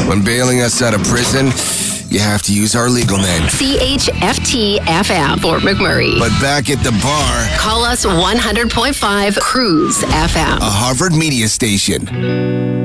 When bailing us out of prison, you have to use our legal name. CHFT-FM, Fort McMurray. But back at the bar, call us 100.5 Cruise FM. a Harvard media station.